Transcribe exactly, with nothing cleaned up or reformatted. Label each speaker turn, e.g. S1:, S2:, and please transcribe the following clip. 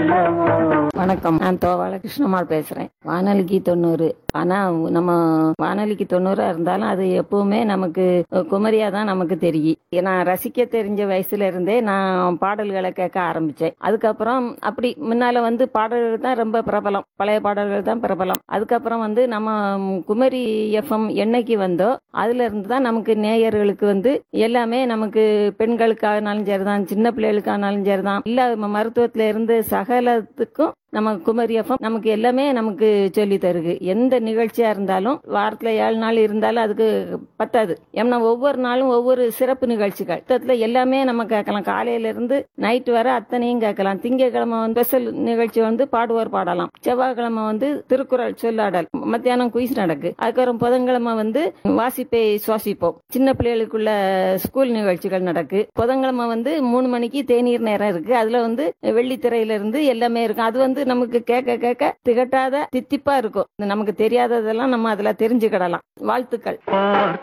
S1: வணக்கம், நான் தோவாள கிருஷ்ணம்மாள் பேசுறேன். வானொலிக்கு தொண்ணூறு. ஆனா நம்ம வானொலிக்கு தொண்ணூறா இருந்தாலும் அது எப்பவுமே நமக்கு குமரியா தான் நமக்கு தெரியும். நான் ரசிக்க தெரிஞ்ச வயசுல இருந்தே நான் பாடல்களை கேட்க ஆரம்பிச்சேன். அதுக்கப்புறம் அப்படி முன்னால வந்து பாடல்கள் தான் ரொம்ப பிரபலம், பழைய பாடல்கள் தான் பிரபலம். அதுக்கப்புறம் வந்து நம்ம குமரி எஃப்எம் என்னைக்கு வந்தோ அதுல இருந்து தான் நமக்கு நேயர்களுக்கு வந்து எல்லாமே நமக்கு பெண்களுக்கானாலும் சரிதான், சின்ன பிள்ளைகளுக்கானாலும் சரிதான், இல்ல மருத்துவத்துல இருந்து சகலத்துக்கும் நம்ம குமரி எஃப்எம் நமக்கு எல்லாமே நமக்கு சொல்லி தருது. எந்த நிகழ்ச்சியா இருந்தாலும் வாரத்துல ஏழு நாள் இருந்தாலும் அதுக்கு பத்தாது. ஏன்னா ஒவ்வொரு நாளும் ஒவ்வொரு சிறப்பு நிகழ்ச்சிகள் மொத்தத்துல எல்லாமே நம்ம கேட்கலாம். காலையில இருந்து நைட் வரை அத்தனையும் கேட்கலாம். திங்கட்கிழமை வந்து ஸ்பெஷல் நிகழ்ச்சி வந்து பாடுவோர் பாடலாம். செவ்வாய்க்கிழமை வந்து திருக்குறள் சொல்லாடல், மத்தியானம் குயிஸ் நடக்கு. அதுக்கப்புறம் புதன்கிழமை வந்து வாசிப்பை சுவாசிப்போம், சின்ன பிள்ளைகளுக்குள்ள ஸ்கூல் நிகழ்ச்சிகள் நடக்கு. புதன்கிழமை வந்து மூணு மணிக்கு தேநீர் நேரம் இருக்கு. அதுல வந்து வெள்ளித்திரையில இருந்து எல்லாமே இருக்கும். அது வந்து நமக்கு கேட்க கேட்க திகட்டாத தித்திப்பா இருக்கும். நமக்கு தெரியாததெல்லாம் நம்ம அதுல தெரிஞ்சுக்கிடலாம். வாழ்த்துக்கள்.